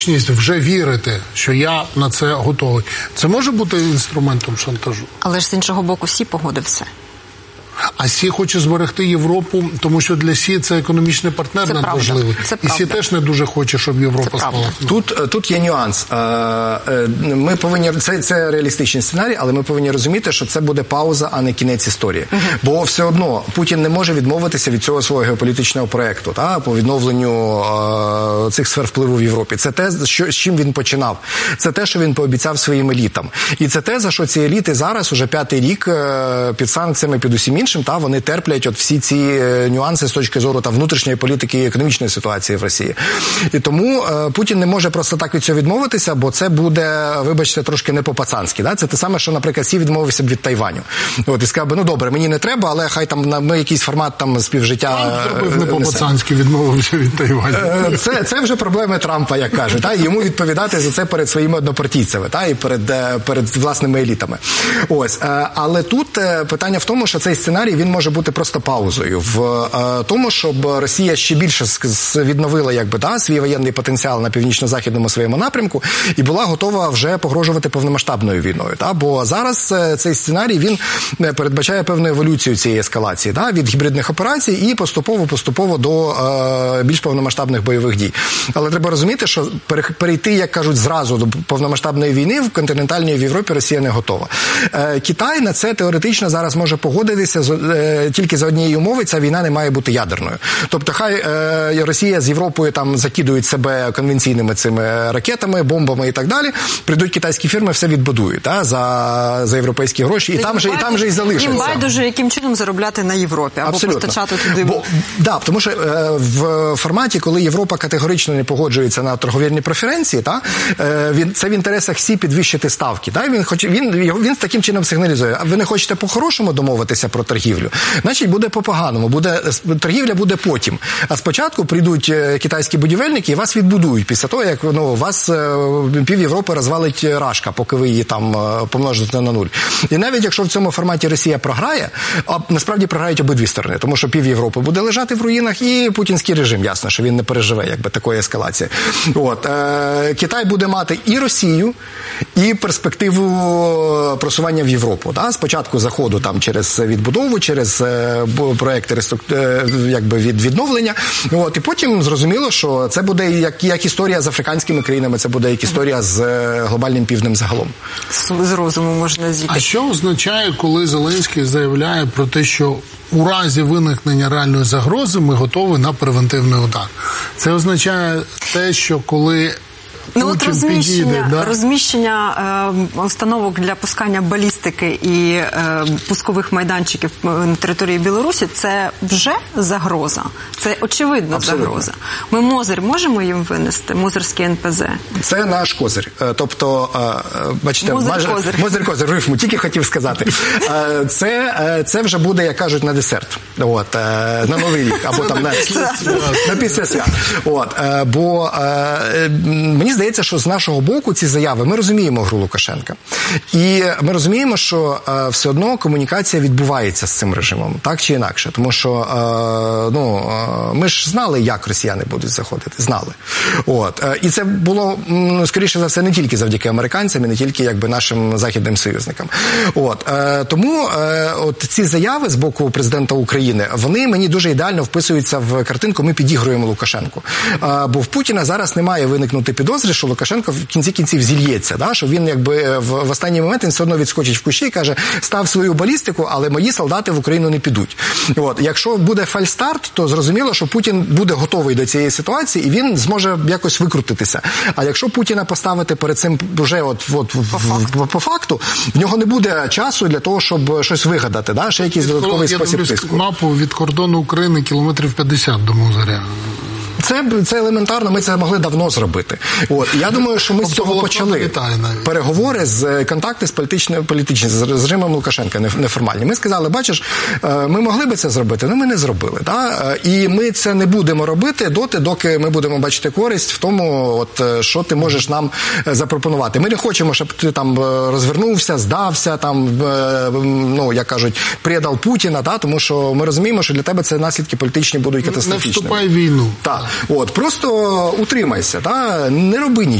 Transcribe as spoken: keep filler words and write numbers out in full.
вже вірити, що я на це готовий. Це може бути інструментом шантажу? Але ж з іншого боку Сі погодився. А Сі хоче зберегти Європу, тому що для Сі це економічний партнер це надважливий. І Сі теж не дуже хоче, щоб Європа стала. Тут, тут є нюанс. Ми повинні, це, це реалістичний сценарій, але ми повинні розуміти, що це буде пауза, а не кінець історії. Uh-huh. Бо все одно Путін не може відмовитися від цього свого геополітичного проєкту, та, по відновленню е, цих сфер впливу в Європі. Це те, що, з чим він починав. Це те, що він пообіцяв своїм елітам. І це те, за що ці еліти зараз, уже п'ятий рік, е, під санкціями, під усім іншим, та вони терплять от всі ці нюанси з точки зору та внутрішньої політики і економічної ситуації в Росії. І тому е, Путін не може просто так від цього відмовитися, бо це буде, вибачте, трошки не по-пацанськи. Да? Це те саме, що, наприклад, Сі відмовився б від Тайваню. От, і сказав би, ну добре, мені не треба, але хай там ми якийсь формат там співжиття... Зробив не по-пацанськи, відмовився від Тайваню. Е, це, це вже проблеми Трампа, як кажуть. Та? Йому відповідати за це перед своїми однопартійцями, та? І перед, перед власними елітами. Ось. Е, але тут е, питання в тому, що цей сценарій, він може бути просто паузою в е, тому, щоб Росія ще більше відновила якби, да, свій воєнний потенціал на північно-західному своєму напрямку і була готова вже погрожувати повномасштабною війною. Да? Бо зараз е, цей сценарій, він передбачає певну еволюцію цієї ескалації, да? Від гібридних операцій і поступово-поступово до е, більш повномасштабних бойових дій. Але треба розуміти, що перейти, як кажуть, зразу до повномасштабної війни в континентальній в Європі Росія не готова. Е, Китай на це теоретично зараз може погодитися з, е, тільки за однієї умови, ця війна не має бути ядерною. Тобто хай е, Росія з Європою там закидують себе конвенційними цими ракетами, бомбами і так далі, прийдуть китайські фірми, все відбудують, та, за, за європейські гроші, і там, же, і там же і залишаться. Їм байдуже, яким чином заробляти на Європі, або абсолютно постачати туди. Бо, да, тому що е, в форматі, коли Європа категорично не погоджується на торговельні преференції, та, е, він, це в інтересах Сі підвищити ставки. Та, він, хоч, він, він таким чином сигналізує, а ви не хочете по-хорошому домовитися про торгівлю, значить буде по-поганому, буде, торгівля буде потім. А спочатку прийдуть китайські будівельники і вас відбудують після того, як ну, вас пів Європи розвалить рашка, поки ви її там помножите на нуль. І навіть якщо в цьому форматі Росія програє, а насправді програють обидві сторони, тому що пів Європи буде лежати в руїнах і путінський режим, ясно, що він не переживе якби такої ескалації. От, е, Китай буде мати і Росію, і перспективу просування в Європу. Да? Спочатку заходу там через відбудову, через е, проекти е, якби від відновлення. От, і потім зрозуміло, що це буде як, як історія з африканськими країнами, це буде як історія з глобальним півднем загалом. З розуму можна зійти. А що означає, коли Зеленський заявляє про те, що у разі виникнення реальної загрози ми готові на превентивний удар? Це означає те, що коли Ну, от розміщення, підійде, да? розміщення е, установок для пускання балістики і е, пускових майданчиків на території Білорусі – це вже загроза. Це очевидна Абсолютно. Загроза. Ми Мозир можемо їм винести? Мозирський ен пе зе? Це наш козир. Тобто, бачите, Мозир-козир. Мозир-козир, рифму, тільки хотів сказати. Це, це вже буде, як кажуть, на десерт. От, на Новий рік, або там на, на після свят. От, бо мені здається, що з нашого боку ці заяви, ми розуміємо гру Лукашенка. І ми розуміємо, що е, все одно комунікація відбувається з цим режимом, так чи інакше. Тому що е, ну, е, ми ж знали, як росіяни будуть заходити. Знали. От. Е, і це було, м, скоріше за все, не тільки завдяки американцям, і не тільки якби, нашим західним союзникам. От. Е, тому е, от ці заяви з боку президента України, вони мені дуже ідеально вписуються в картинку «Ми підігруємо Лукашенку». Е, бо в Путіна зараз не має виникнути підозри, що Лукашенко в кінці кінців зільється, да? Що він якби в, в останній момент він все одно відскочить в кущі і каже, став свою балістику, але мої солдати в Україну не підуть. От. Якщо буде фальстарт, то зрозуміло, що Путін буде готовий до цієї ситуації і він зможе якось викрутитися. А якщо Путіна поставити перед цим вже от, от, по, в, факту. по факту, в нього не буде часу для того, щоб щось вигадати, да? Ще якийсь додатковий спосіб тиску. Мапу від кордону України кілометрів п'ятдесят до Мозиря. Це, це елементарно, ми це могли давно зробити. От. Я думаю, що ми з цього почали переговори, з контакти з політичними, політичні, з режимом Лукашенка неформальні. Ми сказали, бачиш, ми могли би це зробити, але ми не зробили. Да? І ми це не будемо робити доти, доки ми будемо бачити користь в тому, от, що ти можеш нам запропонувати. Ми не хочемо, щоб ти там розвернувся, здався, там, ну, як кажуть, предав Путіна, да? Тому що ми розуміємо, що для тебе це наслідки політичні будуть катастрофічними. Не вступай в війну. Так. От, просто утримайся, да? Не роби нічого.